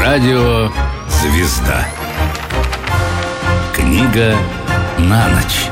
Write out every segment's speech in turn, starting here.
Радио «Звезда». Книга на ночь.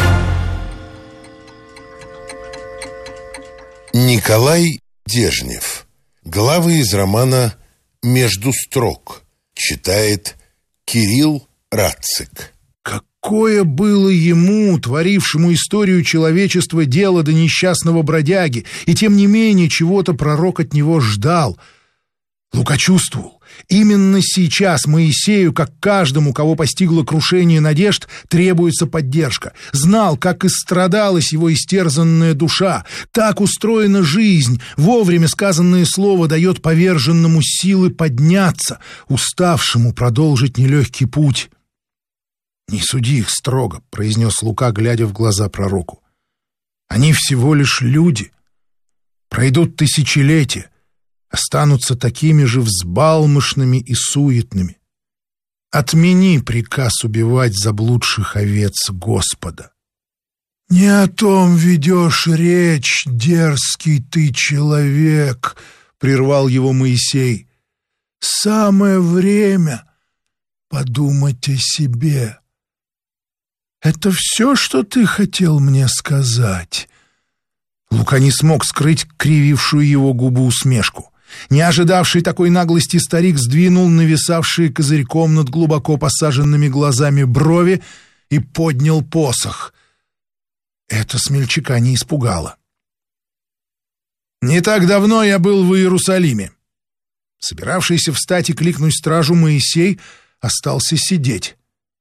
Николай Дежнев. Главы из романа «Между строк». Читает Кирилл Рацик. Какое было ему, творившему историю человечества, дело до несчастного бродяги, и тем не менее чего-то пророк от него ждал. Лука чувствовал, именно сейчас Моисею, как каждому, кого постигло крушение надежд, требуется поддержка. Знал, как истрадалась его истерзанная душа. Так устроена жизнь. Вовремя сказанное слово дает поверженному силы подняться, уставшему продолжить нелегкий путь. «Не суди их строго», — произнес Лука, глядя в глаза пророку. «Они всего лишь люди. Пройдут тысячелетия, останутся такими же взбалмошными и суетными. Отмени приказ убивать заблудших овец Господа». «Не о том ведешь речь, дерзкий ты человек», — прервал его Моисей. «Самое время подумать о себе». «Это все, что ты хотел мне сказать?» Лука не смог скрыть кривившую его губу усмешку. Не ожидавший такой наглости старик сдвинул нависавшие козырьком над глубоко посаженными глазами брови и поднял посох. Это смельчака не испугало. «Не так давно я был в Иерусалиме». Собиравшийся встать и кликнуть стражу Моисей остался сидеть.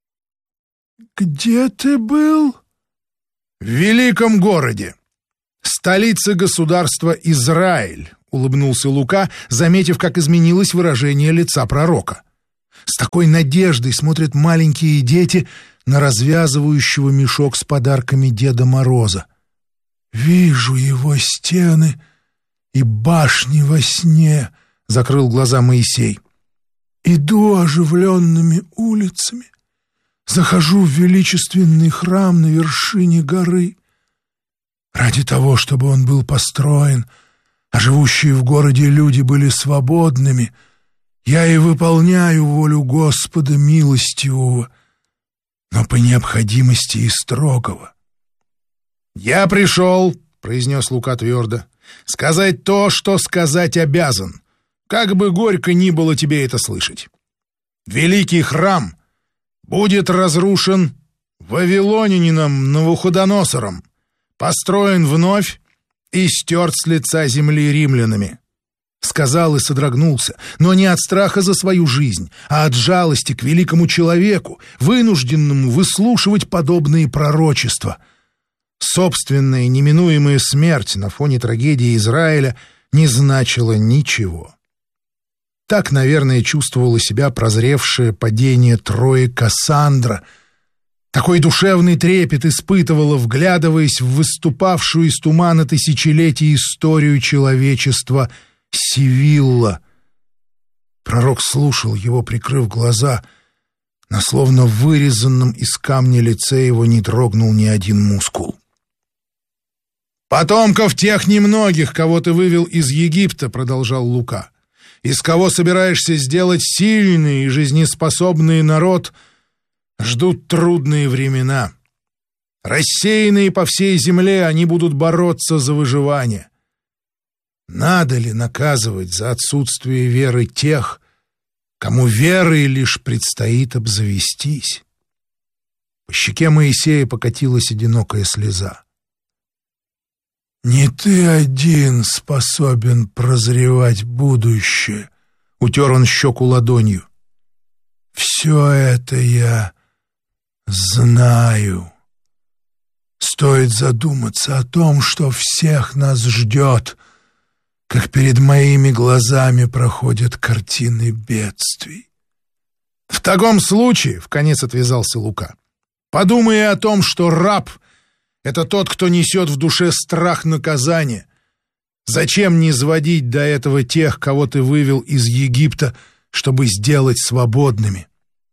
«Где ты был?» «В великом городе, столице государства Израиль», — улыбнулся Лука, заметив, как изменилось выражение лица пророка. С такой надеждой смотрят маленькие дети на развязывающего мешок с подарками Деда Мороза. «Вижу его стены и башни во сне», — закрыл глаза Моисей. «Иду оживленными улицами. Захожу в величественный храм на вершине горы. Ради того, чтобы он был построен, а живущие в городе люди были свободными, я и выполняю волю Господа милостивого, но по необходимости и строгого». «Я пришел», — произнес Лука твердо, — «сказать то, что сказать обязан, как бы горько ни было тебе это слышать. Великий храм будет разрушен вавилонянином Навуходоносором, построен вновь и стерт с лица земли римлянами». Сказал и содрогнулся, но не от страха за свою жизнь, а от жалости к великому человеку, вынужденному выслушивать подобные пророчества. Собственная неминуемая смерть на фоне трагедии Израиля не значила ничего. Так, наверное, чувствовала себя прозревшее падение Трои Кассандра. Такой душевный трепет испытывала, вглядываясь в выступавшую из тумана тысячелетий историю человечества Сивилла. Пророк слушал его, прикрыв глаза. На словно вырезанном из камня лице его не дрогнул ни один мускул. «Потомков тех немногих, кого ты вывел из Египта», — продолжал Лука, «из кого собираешься сделать сильный и жизнеспособный народ, ждут трудные времена. Рассеянные по всей земле, они будут бороться за выживание. Надо ли наказывать за отсутствие веры тех, кому верой лишь предстоит обзавестись?» По щеке Моисея покатилась одинокая слеза. «Не ты один способен прозревать будущее», — утер он щеку ладонью. «Все это я знаю. Стоит задуматься о том, что всех нас ждет, как перед моими глазами проходят картины бедствий». «В таком случае, — вконец отвязался Лука, — подумай о том, что раб — это тот, кто несет в душе страх наказания. Зачем не изводить до этого тех, кого ты вывел из Египта, чтобы сделать свободными?»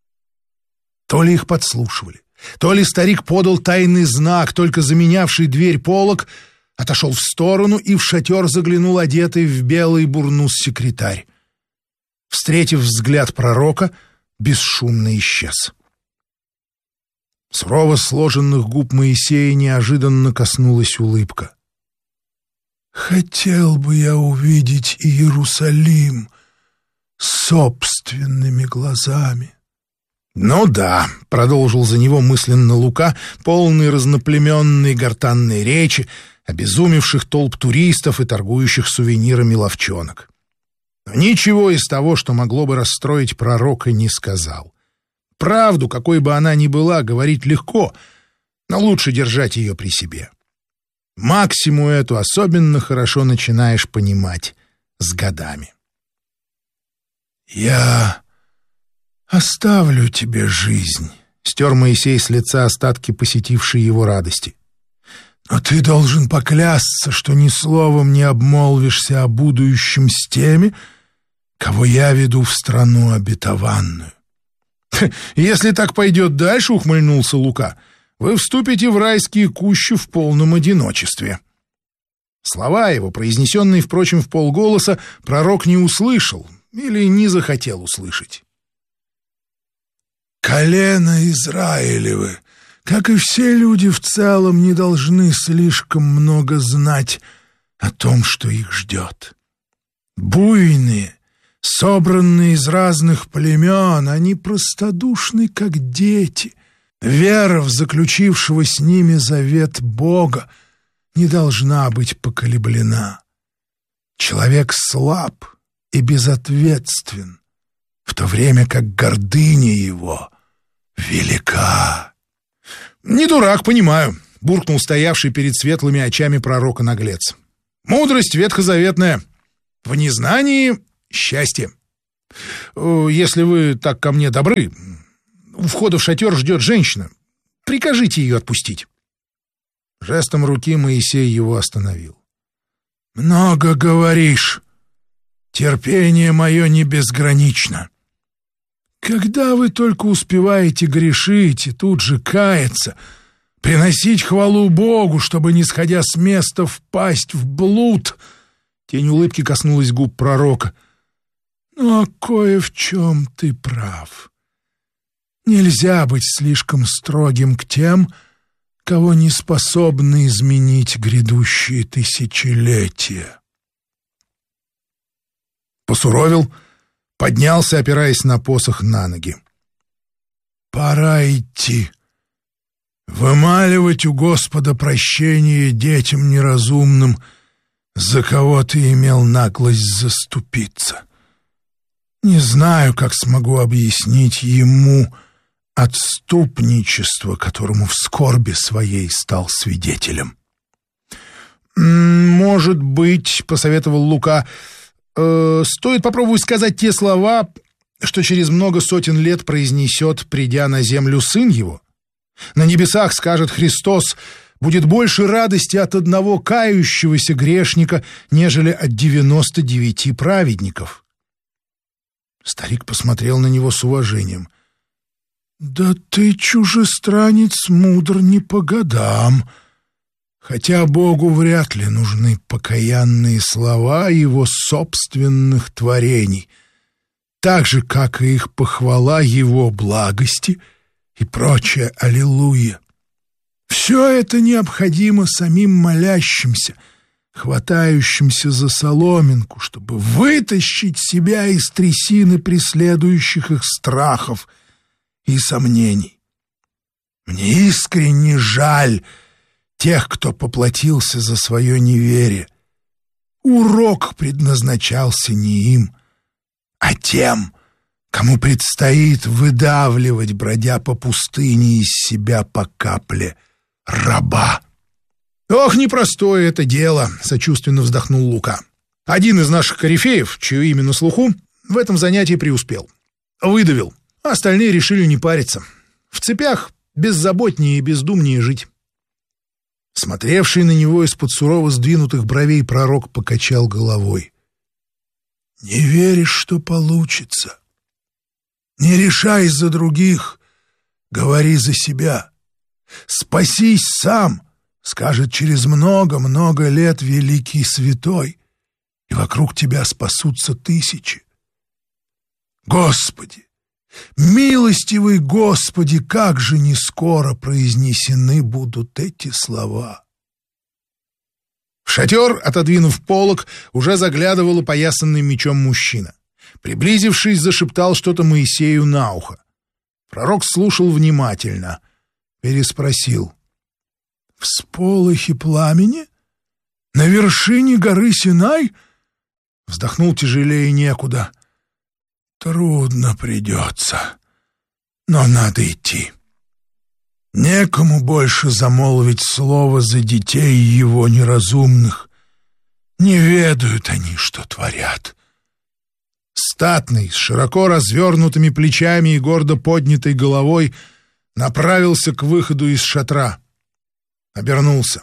То ли их подслушивали, то ли старик подал тайный знак, только заменявший дверь полог, отошел в сторону, и в шатер заглянул одетый в белый бурнус секретарь. встретив взгляд пророка, бесшумно исчез. Сурово сложенных губ Моисея неожиданно коснулась улыбка. «Хотел бы я увидеть Иерусалим собственными глазами». «Ну да», — продолжил за него мысленно Лука, полный разноплеменной гортанной речи, обезумевших толп туристов и торгующих сувенирами ловчонок. Но ничего из того, что могло бы расстроить пророка, не сказал. Правду, какой бы она ни была, говорить легко, но лучше держать ее при себе. Максиму эту особенно хорошо начинаешь понимать с годами. «Я оставлю тебе жизнь», — стер Моисей с лица остатки посетившей его радости. «Но ты должен поклясться, что ни словом не обмолвишься о будущем с теми, кого я веду в страну обетованную». «Если так пойдет дальше, — ухмыльнулся Лука, — вы вступите в райские кущи в полном одиночестве». Слова его, произнесенные, впрочем, вполголоса, пророк не услышал или не захотел услышать. «Колено Израилевы, как и все люди в целом, не должны слишком много знать о том, что их ждет. Буйные, собранные из разных племен, они простодушны, как дети. Вера в заключившего с ними завет Бога не должна быть поколеблена. Человек слаб и безответствен, в то время как гордыня его велика». «Не дурак, понимаю», — буркнул стоявший перед светлыми очами пророка наглец. «Мудрость ветхозаветная. В незнании счастье. Если вы так ко мне добры, у входа в шатер ждет женщина. Прикажите ее отпустить». Жестом руки Моисей его остановил. «Много говоришь. Терпение мое не безгранично. Когда вы только успеваете грешить и тут же каяться, приносить хвалу Богу, чтобы, не сходя с места, впасть в блуд?» Тень улыбки коснулась губ пророка. «Но кое в чем ты прав. Нельзя быть слишком строгим к тем, кого не способны изменить грядущие тысячелетия». Посуровил, поднялся, опираясь на посох, на ноги. «Пора идти. Вымаливать у Господа прощение детям неразумным, за кого ты имел наглость заступиться. Не знаю, как смогу объяснить ему отступничество, которому в скорби своей стал свидетелем». «Может быть, — посоветовал Лука, — стоит попробовать сказать те слова, что через много сотен лет произнесет, придя на землю, сын его. На небесах, скажет Христос, будет больше радости от одного кающегося грешника, нежели от 99 праведников». Старик посмотрел на него с уважением. «Да ты, чужестранец, мудр не по годам. Хотя Богу вряд ли нужны покаянные слова его собственных творений, так же, как и их похвала его благости и прочее аллилуйя. Все это необходимо самим молящимся, хватающимся за соломинку, чтобы вытащить себя из трясины преследующих их страхов и сомнений. Мне искренне жаль тех, кто поплатился за свое неверие. Урок предназначался не им, а тем, кому предстоит выдавливать, бродя по пустыне, из себя по капле раба. «Ох, непростое это дело!» — сочувственно вздохнул Лука. «Один из наших корифеев, чье имя на слуху, в этом занятии преуспел. Выдавил, а остальные решили не париться. В цепях беззаботнее и бездумнее жить». Смотревший на него из-под сурово сдвинутых бровей пророк покачал головой. «Не веришь, что получится? Не решай за других, говори за себя. Спасись сам, скажет через много-много лет великий святой, и вокруг тебя спасутся тысячи. Господи! Милостивый Господи, как же не скоро произнесены будут эти слова. В шатер, отодвинув полог, уже заглядывал опоясанный мечом мужчина. Приблизившись, зашептал что-то Моисею на ухо. Пророк слушал внимательно, переспросил. «Всполохи пламени? На вершине горы Синай?» Вздохнул тяжелее некуда. «Трудно придется, но надо идти. Некому больше замолвить слово за детей его неразумных. Не ведают они, что творят». Статный, с широко развернутыми плечами и гордо поднятой головой, направился к выходу из шатра. Обернулся.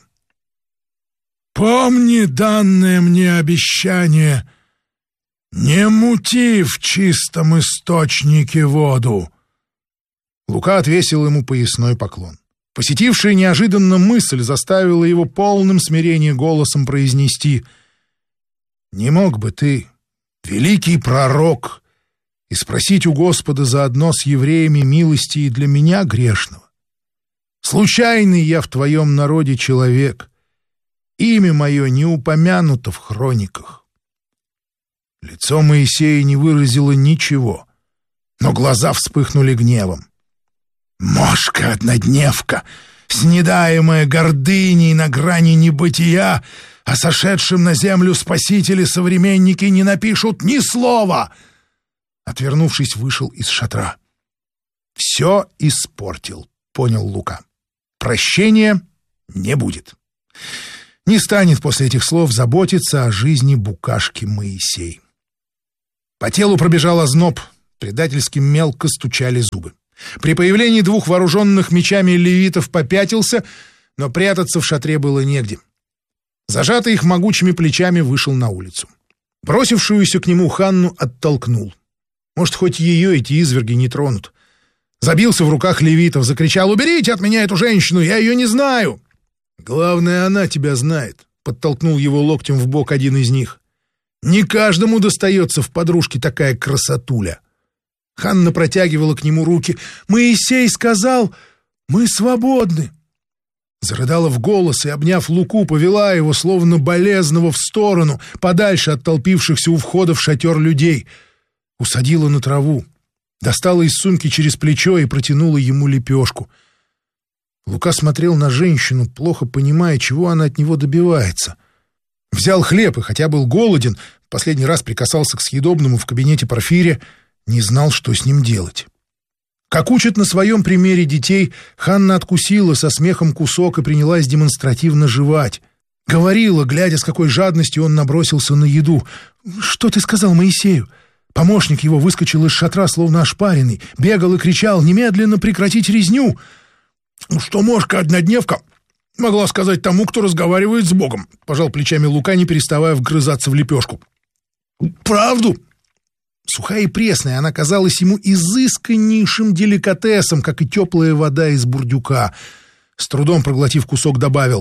«Помни данное мне обещание. Не мути в чистом источнике воду». Лука отвесил ему поясной поклон. Посетившая неожиданно мысль заставила его полным смирения голосом произнести: «Не мог бы ты, великий пророк, и спросить у Господа заодно с евреями милости и для меня грешного? Случайный я в твоем народе человек, имя мое не упомянуто в хрониках». Лицо Моисея не выразило ничего, но глаза вспыхнули гневом. «Мошка-однодневка, снедаемая гордыней на грани небытия, о сошедшем на землю Спасителе современники не напишут ни слова!» Отвернувшись, вышел из шатра. «Все испортил», — понял Лука. «Прощения не будет. Не станет после этих слов заботиться о жизни букашки Моисей». По телу пробежал озноб, предательски мелко стучали зубы. При появлении двух вооруженных мечами левитов попятился, но прятаться в шатре было негде. Зажатый их могучими плечами вышел на улицу. Бросившуюся к нему Ханну оттолкнул. Может, хоть ее эти изверги не тронут. Забился в руках левитов, закричал: «Уберите от меня эту женщину, я ее не знаю!» «Главное, она тебя знает», — подтолкнул его локтем в бок один из них. «Не каждому достается в подружке такая красотуля». Ханна протягивала к нему руки. «Моисей сказал, мы свободны!» Зарыдала в голос и, обняв Луку, повела его, словно болезного, в сторону, подальше от толпившихся у входа в шатер людей. Усадила на траву, достала из сумки через плечо и протянула ему лепешку. Лука смотрел на женщину, плохо понимая, чего она от него добивается. Взял хлеб и, хотя был голоден, последний раз прикасался к съедобному в кабинете Порфирия, не знал, что с ним делать. Как учат на своем примере детей, Ханна откусила со смехом кусок и принялась демонстративно жевать. Говорила, глядя, с какой жадностью он набросился на еду. «Что ты сказал Моисею?» Помощник его выскочил из шатра, словно ошпаренный, бегал и кричал: «Немедленно прекратить резню!» «Что мошка-однодневка могла сказать тому, кто разговаривает с Богом?» Пожал плечами Лука, не переставая вгрызаться в лепешку. «Правду!» Сухая и пресная, она казалась ему изысканнейшим деликатесом, как и теплая вода из бурдюка. С трудом проглотив кусок, добавил: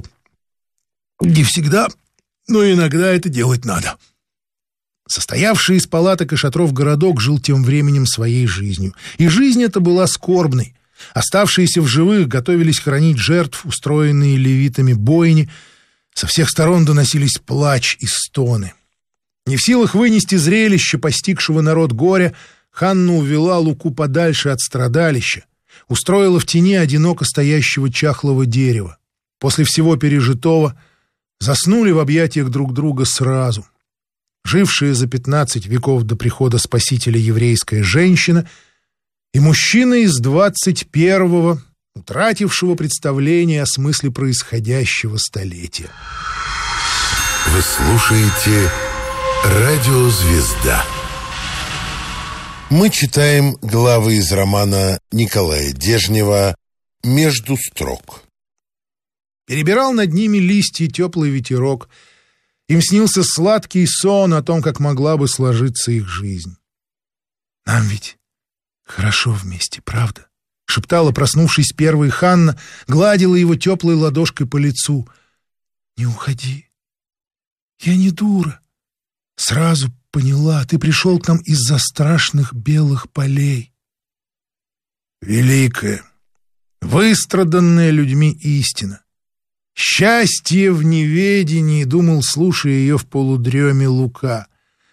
«Не всегда, но иногда это делать надо». Состоявший из палаток и шатров городок жил тем временем своей жизнью. И жизнь эта была скорбной. Оставшиеся в живых готовились хоронить жертв, устроенные левитами бойни. Со всех сторон доносились плач и стоны. Не в силах вынести зрелище постигшего народ горя, Ханна увела Луку подальше от страдалища, устроила в тени одиноко стоящего чахлого дерева. После всего пережитого заснули в объятиях друг друга сразу. Жившая за 15 веков до прихода Спасителя еврейская женщина и мужчина из 21-го, утратившего представление о смысле происходящего столетия. Вы слушаете «Радиозвезда». Мы читаем главы из романа Николая Дежнева «Между строк». Перебирал над ними листья теплый ветерок. Им снился сладкий сон о том, как могла бы сложиться их жизнь. «Нам ведь хорошо вместе, правда?» — шептала, проснувшись первой Ханна, гладила его теплой ладошкой по лицу. «Не уходи. Я не дура. Сразу поняла, ты пришел к нам из-за страшных белых полей. Великая, выстраданная людьми истина. Счастье в неведении, думал, слушая ее в полудреме Лука.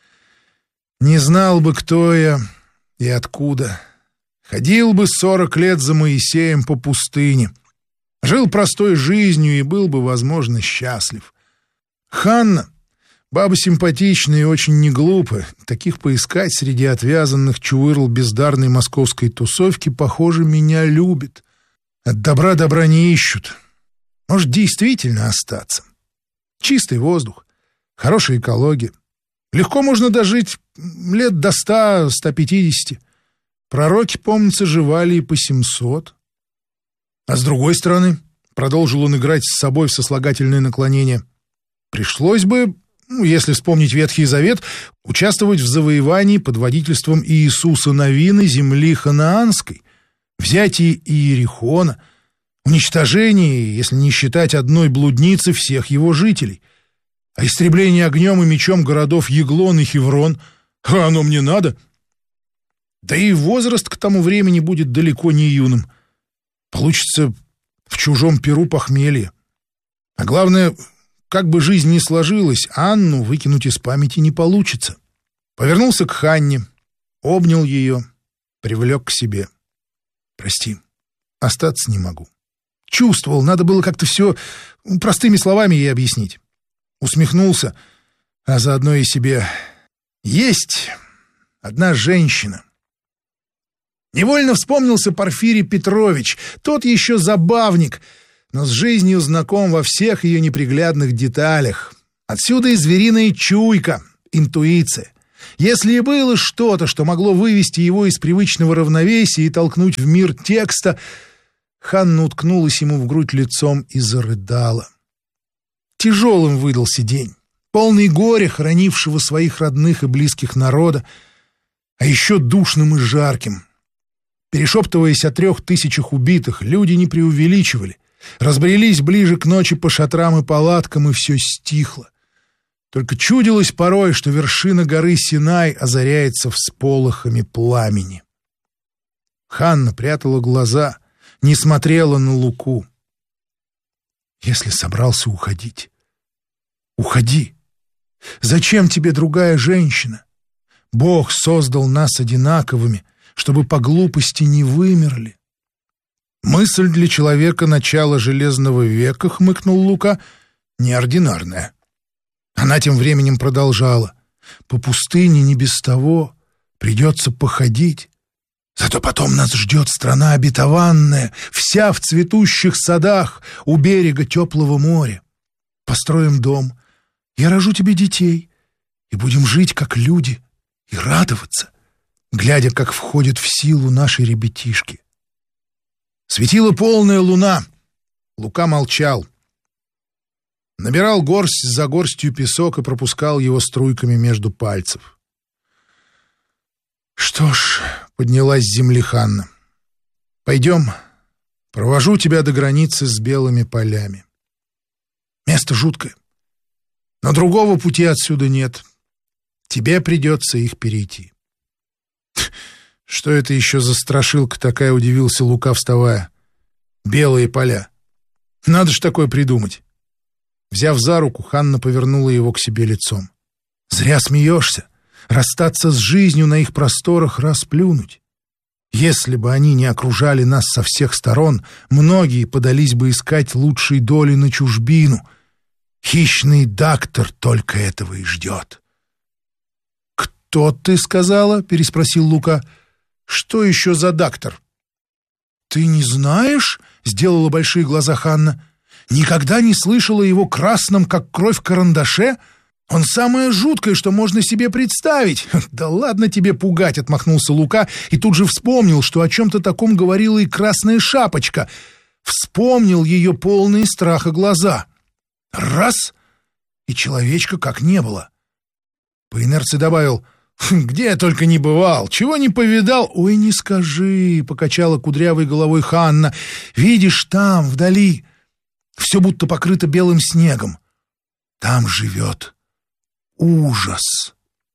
Не знал бы, кто я и откуда. Ходил бы 40 лет за Моисеем по пустыне. Жил простой жизнью и был бы, возможно, счастлив. Ханна — баба симпатичная и очень неглупая. Таких поискать среди отвязанных чувырл бездарной московской тусовки, похоже, меня любит. От добра добра не ищут. Может, действительно остаться. Чистый воздух, хорошая экология. Легко можно дожить лет до 100-150. Пророки, помнится, жевали и по 700. А с другой стороны, продолжил он играть с собой в сослагательное наклонение, пришлось бы, если вспомнить Ветхий Завет, участвовать в завоевании под водительством Иисуса Навина земли ханаанской, взятии Иерихона, уничтожении, если не считать одной блудницы, всех его жителей, а истребление огнем и мечом городов Еглон и Хеврон, а оно мне надо. Да и возраст к тому времени будет далеко не юным. Получится в чужом перу похмелье. А главное, как бы жизнь ни сложилась, Анну выкинуть из памяти не получится. Повернулся к Ханне, обнял ее, привлек к себе. Прости, остаться не могу. Чувствовал, надо было как-то все простыми словами ей объяснить. Усмехнулся, а заодно и себе. Есть одна женщина. Невольно вспомнился Порфирий Петрович, тот еще забавник, но с жизнью знаком во всех ее неприглядных деталях. Отсюда и звериная чуйка, интуиция. Если и было что-то, что могло вывести его из привычного равновесия и толкнуть в мир текста, Ханна уткнулась ему в грудь лицом и зарыдала. Тяжелым выдался день, полный горя, хоронившего своих родных и близких народа, а еще душным и жарким. Перешептываясь о 3000 убитых, люди не преувеличивали, разбрелись ближе к ночи по шатрам и палаткам, и все стихло. Только чудилось порой, что вершина горы Синай озаряется всполохами пламени. Ханна прятала глаза, не смотрела на Луку. Если собрался уходить, уходи. Зачем тебе другая женщина? Бог создал нас одинаковыми, чтобы по глупости не вымерли. Мысль для человека начала Железного века, хмыкнул Лука, неординарная. Она тем временем продолжала. По пустыне не без того, придется походить. Зато потом нас ждет страна обетованная, вся в цветущих садах у берега теплого моря. Построим дом, я рожу тебе детей, и будем жить как люди и радоваться, глядя, как входят в силу наши ребятишки. Светила полная луна. Лука молчал. Набирал горсть за горстью песок и пропускал его струйками между пальцев. «Что ж», — поднялась с земли Ханна, — «пойдем, провожу тебя до границы с белыми полями. Место жуткое, но другого пути отсюда нет. Тебе придется их перейти». «Что это еще за страшилка такая?» — удивился Лука, вставая. «Белые поля. Надо ж такое придумать». Взяв за руку, Ханна повернула его к себе лицом. «Зря смеешься. Расстаться с жизнью на их просторах — расплюнуть. Если бы они не окружали нас со всех сторон, многие подались бы искать лучшей доли на чужбину. Хищный доктор только этого и ждет». «Кто ты сказала?» — переспросил Лука. «Что еще за доктор?» «Ты не знаешь?» — сделала большие глаза Ханна. «Никогда не слышала его красным, как кровь карандаше? Он самое жуткое, что можно себе представить». «Да ладно тебе пугать», — отмахнулся Лука и тут же вспомнил, что о чем-то таком говорила и Красная Шапочка. Вспомнил ее полные страха глаза. Раз — и человечка как не было. По инерции добавил: «Где я только не бывал, чего не повидал». «Ой, не скажи», — покачала кудрявой головой Ханна. «Видишь, там, вдали, все будто покрыто белым снегом. Там живет ужас.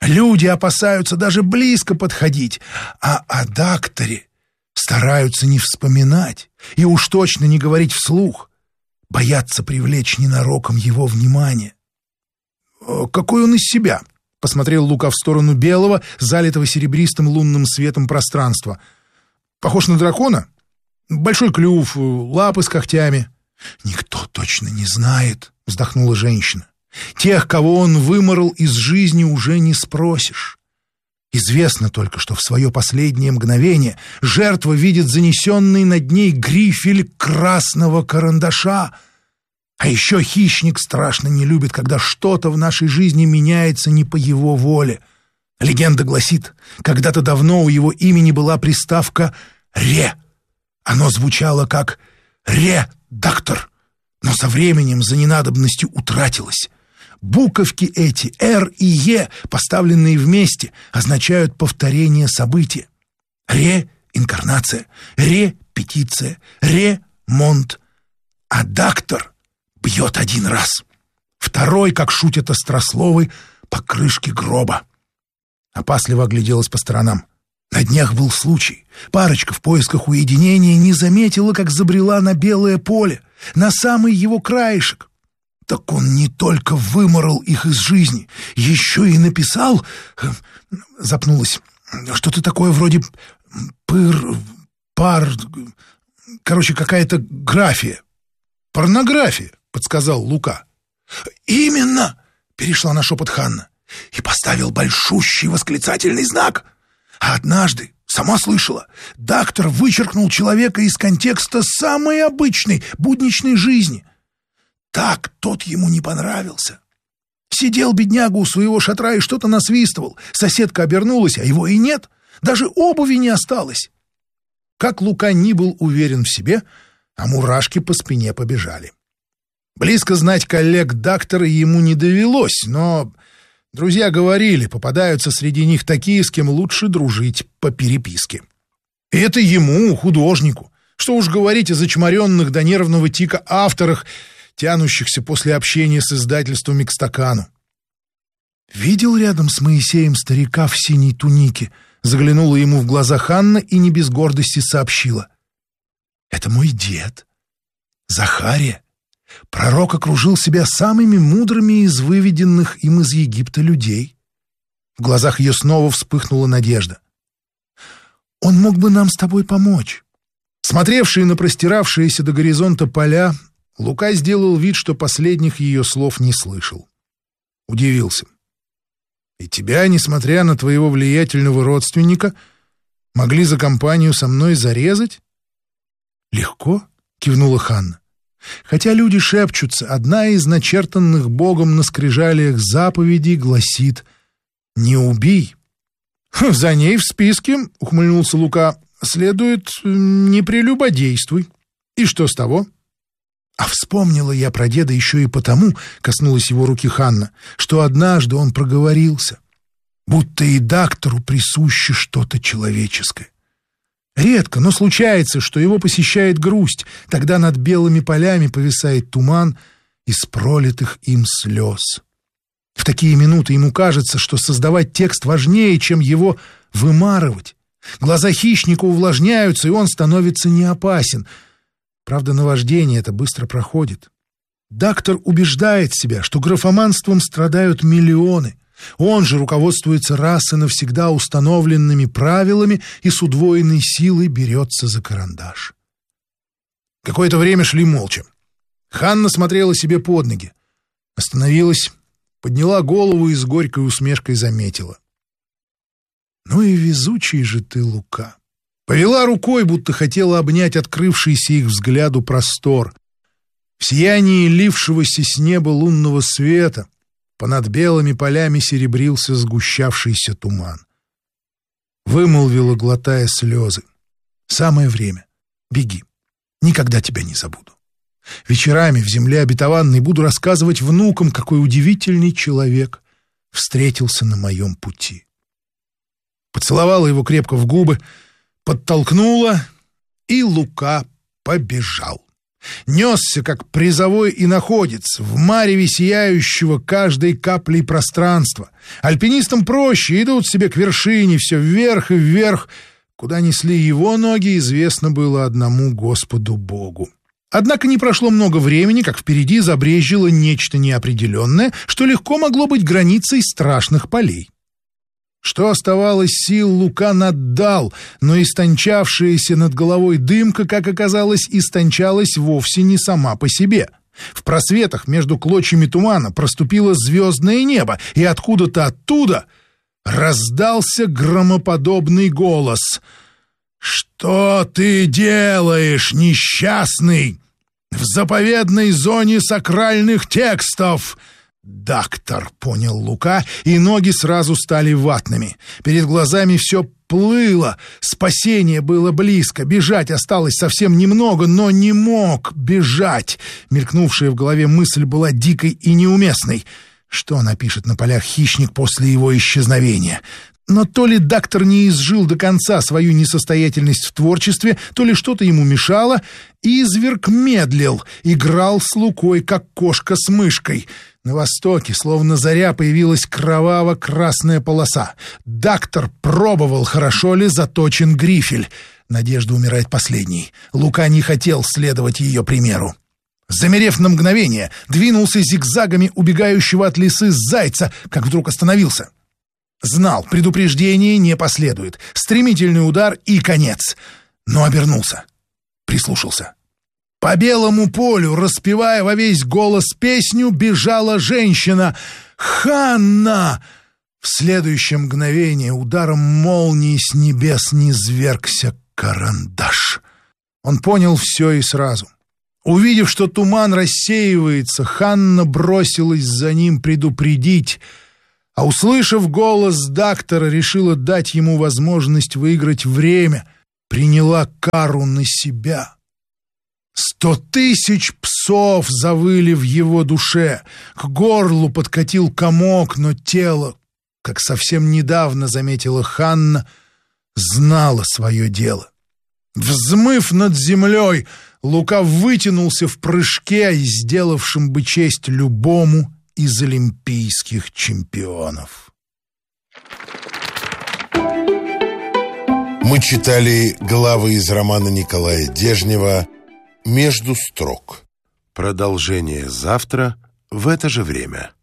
Люди опасаются даже близко подходить, а о докторе стараются не вспоминать и уж точно не говорить вслух. Боятся привлечь ненароком его внимание. «Какой он из себя?» — посмотрел Лука в сторону белого, залитого серебристым лунным светом пространства. «Похож на дракона? Большой клюв, лапы с когтями». «Никто точно не знает», — вздохнула женщина. «Тех, кого он выморал из жизни, уже не спросишь. Известно только, что в свое последнее мгновение жертва видит занесенный над ней грифель красного карандаша. А еще хищник страшно не любит, когда что-то в нашей жизни меняется не по его воле. Легенда гласит, когда-то давно у его имени была приставка «Ре». Оно звучало как «Ре-доктор», но со временем за ненадобностью утратилось. Буковки эти, «Р» и «Е», поставленные вместе, означают повторение события. Ре-инкарнация, репетиция, ремонт. А доктор бьет один раз. Второй, как шутят острословы, по крышке гроба. Опасливо огляделась по сторонам. На днях был случай. Парочка в поисках уединения не заметила, как забрела на белое поле, на самый его краешек. Так он не только выморал их из жизни, еще и написал... Запнулась. Что-то такое вроде короче, какая-то графия. «Порнография», — подсказал Лука. «Именно!» — перешла на шепот Ханна. «И поставил большущий восклицательный знак. А однажды, сама слышала, доктор вычеркнул человека из контекста самой обычной, будничной жизни. Так тот ему не понравился. Сидел бедняга у своего шатра и что-то насвистывал. Соседка обернулась, а его и нет. Даже обуви не осталось». Как Лука ни был уверен в себе, а мурашки по спине побежали. Близко знать коллег доктора ему не довелось, но друзья говорили, попадаются среди них такие, с кем лучше дружить по переписке. И это ему, художнику. Что уж говорить о зачморенных до нервного тика авторах, тянущихся после общения с издательствами к стакану. «Видел рядом с Моисеем старика в синей тунике?» Заглянула ему в глаза Ханна и не без гордости сообщила. «Это мой дед, Захария. Пророк окружил себя самыми мудрыми из выведенных им из Египта людей». В глазах ее снова вспыхнула надежда. «Он мог бы нам с тобой помочь». Смотревший на простиравшиеся до горизонта поля, Лука сделал вид, что последних ее слов не слышал. Удивился. «И тебя, несмотря на твоего влиятельного родственника, могли за компанию со мной зарезать?» «Легко», — кивнула Ханна. «Хотя люди шепчутся, одна из начертанных Богом на скрижалиях заповедей гласит «Не убий». «За ней в списке, — ухмыльнулся Лука, — следует «Не прелюбодействуй». И что с того?» «А вспомнила я про деда еще и потому, — коснулась его руки Ханна, — что однажды он проговорился, будто и доктору присуще что-то человеческое. Редко, но случается, что его посещает грусть, тогда над белыми полями повисает туман из пролитых им слез. В такие минуты ему кажется, что создавать текст важнее, чем его вымарывать. Глаза хищника увлажняются, и он становится неопасен. Правда, наваждение это быстро проходит. Доктор убеждает себя, что графоманством страдают миллионы. Он же руководствуется раз и навсегда установленными правилами и с удвоенной силой берется за карандаш. Какое-то время шли молча. Ханна смотрела себе под ноги. Остановилась, подняла голову и с горькой усмешкой заметила. «Ну и везучий же ты, Лука!» Повела рукой, будто хотела обнять открывшийся их взгляду простор. В сиянии лившегося с неба лунного света понад белыми полями серебрился сгущавшийся туман. Вымолвила, глотая слезы. «Самое время. Беги. Никогда тебя не забуду. Вечерами в земле обетованной буду рассказывать внукам, какой удивительный человек встретился на моем пути». Поцеловала его крепко в губы, подтолкнула, и Лука побежал. Несся, как призовой иноходец, в мареве сияющего каждой каплей пространства. Альпинистам проще, идут себе к вершине, все вверх и вверх. Куда несли его ноги, известно было одному Господу Богу. Однако не прошло много времени, как впереди забрежило нечто неопределенное, что легко могло быть границей страшных полей. Что оставалось сил, Лука наддал, но истончавшаяся над головой дымка, как оказалось, истончалась вовсе не сама по себе. В просветах между клочьями тумана проступило звездное небо, и откуда-то оттуда раздался громоподобный голос. «Что ты делаешь, несчастный, в заповедной зоне сакральных текстов?» «Доктор», — понял Лука, и ноги сразу стали ватными. Перед глазами все плыло, спасение было близко, бежать осталось совсем немного, но не мог бежать. Мелькнувшая в голове мысль была дикой и неуместной. Что напишет на полях хищник после его исчезновения? Но то ли доктор не изжил до конца свою несостоятельность в творчестве, то ли что-то ему мешало, и изверг медлил, играл с Лукой, как кошка с мышкой. На востоке, словно заря, появилась кроваво-красная полоса. Доктор пробовал, хорошо ли заточен грифель. Надежда умирает последней. Лука не хотел следовать ее примеру. Замерев на мгновение, двинулся зигзагами убегающего от лисы зайца, как вдруг остановился. Знал, предупреждение не последует. Стремительный удар и конец. Но обернулся. Прислушался. По белому полю, распевая во весь голос песню, бежала женщина. «Ханна!» В следующее мгновение ударом молнии с небес низвергся карандаш. Он понял все и сразу. Увидев, что туман рассеивается, Ханна бросилась за ним предупредить, а, услышав голос доктора, решила дать ему возможность выиграть время, приняла кару на себя. 100 000 псов завыли в его душе, к горлу подкатил комок, но тело, как совсем недавно заметила Ханна, знало свое дело. Взмыв над землей, Лука вытянулся в прыжке, сделавшем бы честь любому из олимпийских чемпионов. Мы читали главы из романа Николая Дежнева «Между строк». Продолжение завтра в это же время.